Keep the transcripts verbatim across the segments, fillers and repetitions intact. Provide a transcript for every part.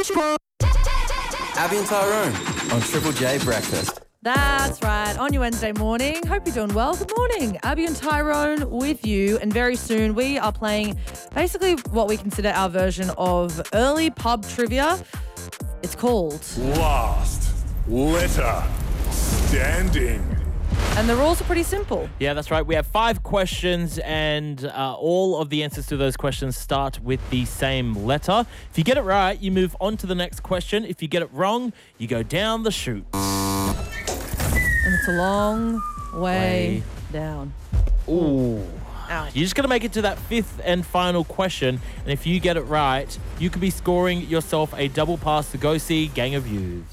Abby and Tyrone on Triple J Breakfast. That's right, on your Wednesday morning. Hope you're doing well. Good morning. Abby and Tyrone with you. And very soon we are playing basically what we consider our version of early pub trivia. It's called Last Letter Standing. And the rules are pretty simple. Yeah, that's right. We have five questions and uh, all of the answers to those questions start with the same letter. If you get it right, you move on to the next question. If you get it wrong, you go down the chute. And it's a long way, Way. down. Ooh. Ouch. You're just going to make it to that fifth and final question. And if you get it right, you could be scoring yourself a double pass to go see Gang of Youths.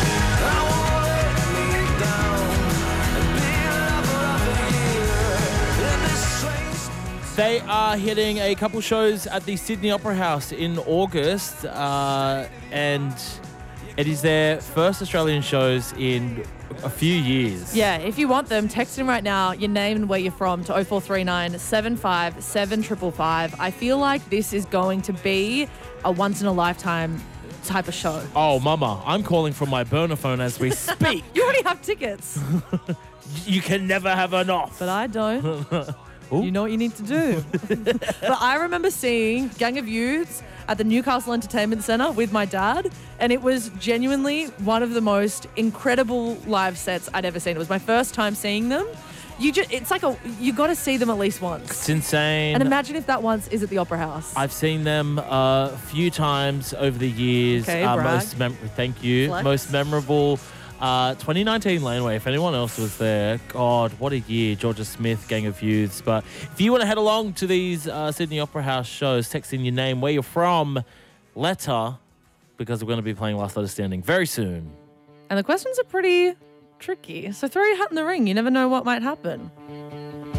They are hitting a couple shows at the Sydney Opera House in August, uh, and it is their first Australian shows in a few years. Yeah, if you want them, text them right now, your name and where you're from to oh four three nine, seven five seven, five five five. I feel like this is going to be a once-in-a-lifetime type of show. Oh, mama, I'm calling from my burner phone as we speak. You already have tickets, You can never have enough. but I don't. You know what you need to do. But I remember seeing Gang of Youths at the Newcastle Entertainment Centre with my dad, and it was genuinely one of the most incredible live sets I'd ever seen. It was my first time seeing them. You just, it's like a, you got to see them at least once. It's insane. And imagine if that once is at the Opera House. I've seen them uh, a few times over the years. Okay, uh, brag. most mem- Thank you. Flex. Most memorable. Uh, twenty nineteen Laneway, if anyone else was there, God, what a year. Georgia Smith, Gang of Youths. But if you want to head along to these uh, Sydney Opera House shows, text in your name, where you're from, letter, because we're going to be playing Last Letter Standing very soon. And the questions are pretty tricky. So throw your hat in the ring. You never know what might happen.